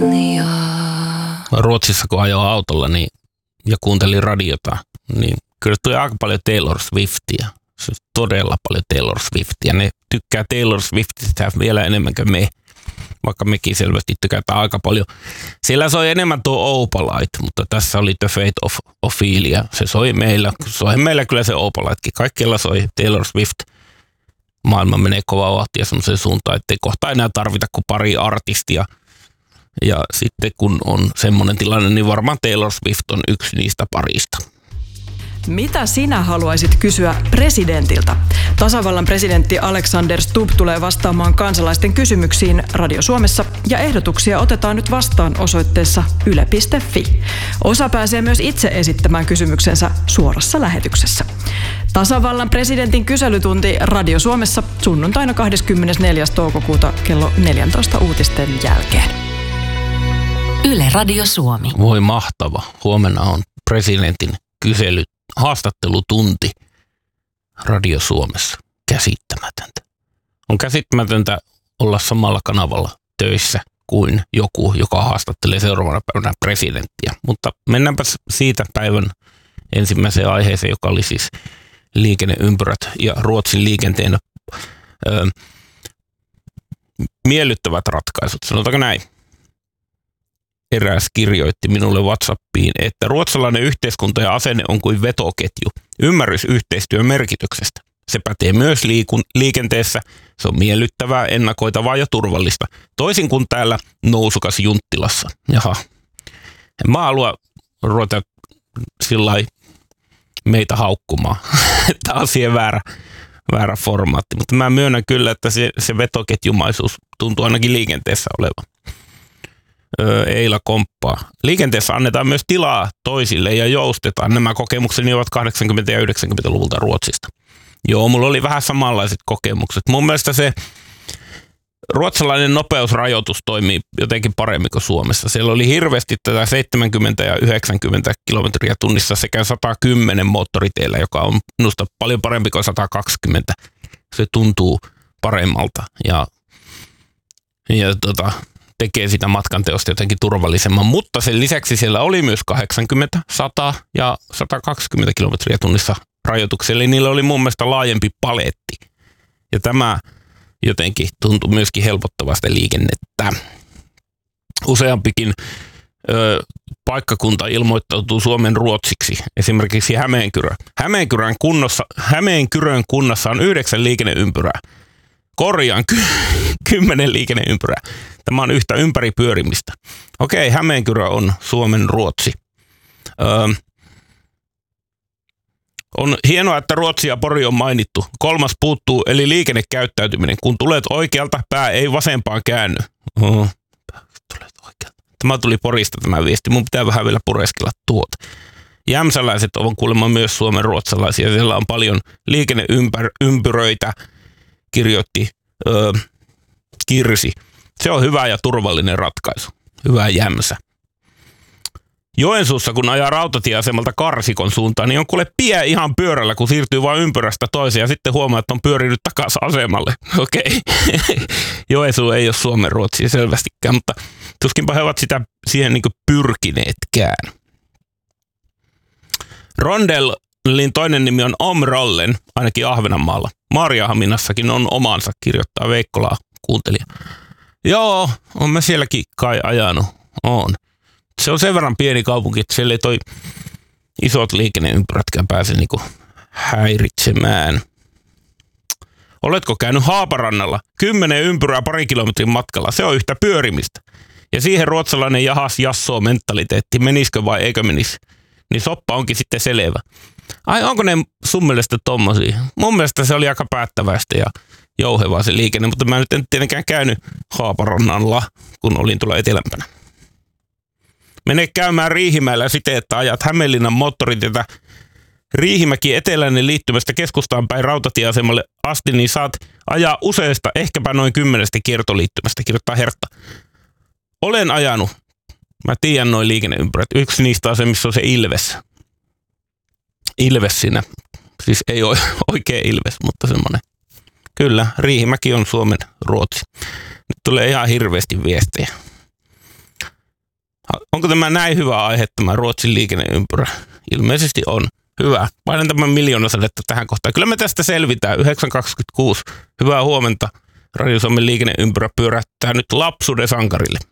Ruotsissa kun ajoi autolla ja kuuntelin radiota, niin kyllä tuli aika paljon Taylor Swiftia. Se todella paljon Taylor Swiftia. Ne tykkää Taylor Swiftistä vielä enemmän kuin me, vaikka mekin selvästi tykätään aika paljon. Siellä soi enemmän tuo Opalite, mutta tässä oli The Fate of Ophelia. Se soi meillä kyllä se Opalitekin. Kaikkialla soi Taylor Swift. Maailma menee kovaa vauhtia semmoiseen suuntaan, ettei kohta enää tarvita kuin pari artistia. Ja sitten kun on semmoinen tilanne, niin varmaan Taylor Swift on yksi niistä parista. Mitä sinä haluaisit kysyä presidentiltä? Tasavallan presidentti Alexander Stubb tulee vastaamaan kansalaisten kysymyksiin Radio Suomessa ja ehdotuksia otetaan nyt vastaan osoitteessa yle.fi. Osa pääsee myös itse esittämään kysymyksensä suorassa lähetyksessä. Tasavallan presidentin kyselytunti Radio Suomessa sunnuntaina 24. toukokuuta kello 14 uutisten jälkeen. Yle Radio Suomi. Voi mahtava. Huomenna on presidentin haastattelutunti Radio Suomessa. Käsittämätöntä. On käsittämätöntä olla samalla kanavalla töissä kuin joku, joka haastattelee seuraavana päivänä presidenttiä. Mutta mennäänpä siitä päivän ensimmäiseen aiheeseen, joka oli siis liikenneympyrät ja Ruotsin liikenteen miellyttävät ratkaisut. Sanotaanko näin? Eräs kirjoitti minulle WhatsAppiin, että ruotsalainen yhteiskunta ja asenne on kuin vetoketju. Ymmärrys yhteistyön merkityksestä. Se pätee myös liikenteessä. Se on miellyttävää, ennakoitavaa ja turvallista. Toisin kuin täällä Nousukas Junttilassa. Jaha. En mä halua ruveta sillai meitä haukkumaan. Tämä on siihen väärä formaatti. Mutta mä myönnän kyllä, että se vetoketjumaisuus tuntuu ainakin liikenteessä olevan. Eila komppaa. Liikenteessä annetaan myös tilaa toisille ja joustetaan. Nämä kokemukseni ovat 80- ja 90-luvulta Ruotsista. Joo, mulla oli vähän samanlaiset kokemukset. Mun mielestä se ruotsalainen nopeusrajoitus toimii jotenkin paremmin kuin Suomessa. Siellä oli hirveästi tätä 70 ja 90 kilometriä tunnissa sekä 110 moottoriteillä, joka on minusta paljon parempi kuin 120. Se tuntuu paremmalta ja tekee sitä matkanteosta jotenkin turvallisemman, mutta sen lisäksi siellä oli myös 80, 100 ja 120 kilometriä tunnissa rajoituksia, eli niillä oli mun mielestä laajempi paletti. Ja tämä jotenkin tuntui myöskin helpottavasta liikennettä. Useampikin paikkakunta ilmoittautuu Suomen ruotsiksi, esimerkiksi Hämeenkyrö. Hämeenkyrön kunnassa on 9 liikenneympyrää. Korjaan 10 liikenneympyrää. Tämä on yhtä ympäripyörimistä. Okei, Hämeenkyrö on Suomen Ruotsi. On hienoa, että Ruotsi ja Pori on mainittu. 3 puuttuu, eli liikennekäyttäytyminen. Kun tulet oikealta, pää ei vasempaan käänny. Tulet oikealta. Tämä tuli Porista tämä viesti. Mun pitää vähän vielä pureskella tuota. Jämsäläiset ovat kuulemma myös Suomen ruotsalaisia. Siellä on paljon liikenneympyröitä, kirjoitti Kirsi. Se on hyvä ja turvallinen ratkaisu. Hyvä Jämsä. Joensuussa, kun ajaa rautatieasemalta Karsikon suuntaan, niin on kuule pie ihan pyörällä, kun siirtyy vain ympyrästä toiseen ja sitten huomaa, että on pyörinyt takaisin asemalle. Okei. Joensuu ei ole Suomen Ruotsia selvästikään, mutta tuskinpa he ovat siihen niin kuin pyrkineetkään. Rondellin toinen nimi on Omrollen, ainakin Ahvenanmaalla. Maariahaminassakin on omansa, kirjoittaa Veikkolaa kuuntelija. Joo, on mä sielläkin kai ajanut. On. Se on sen verran pieni kaupunki, että siellä ei toi isot liikenneympyrätkään pääse niinku häiritsemään. Oletko käynyt Haaparannalla? 10 ympyrää pari kilometrin matkalla. Se on yhtä pyörimistä. Ja siihen ruotsalainen jahas jassoo mentaliteetti. Menisikö vai eikö menisi? Niin soppa onkin sitten selvä. Ai onko ne sun mielestä tommosia? Mun mielestä se oli aika päättäväistä ja jouhevaa se liikenne, mutta mä nyt en tietenkään käynyt Haaparannalla, kun olin tuolla etelämpänä. Mene käymään Riihimäellä siten, että ajat Hämeenlinnan moottoritietä Riihimäki eteläinen liittymästä keskustaan päin rautatieasemalle asti, niin saat ajaa useista, ehkäpä noin 10 kiertoliittymästä, kirjoittaa Hertta. Olen ajanut. Mä tiedän noin liikenneympyrät. Yksi niistä on se, missä on se Ilves. Ilves siinä. Siis ei ole oikea Ilves, mutta semmoinen. Kyllä, Riihimäki on Suomen Ruotsi. Nyt tulee ihan hirveästi viestejä. Onko tämä näin hyvä aihe, tämä Ruotsin liikenneympyrä? Ilmeisesti on. Hyvä. Painan tämän miljoonasadetta tähän kohtaan. Kyllä me tästä selvitään. 9.26. Hyvää huomenta. Radio Suomen liikenneympyrä pyörättää nyt lapsuuden sankarille.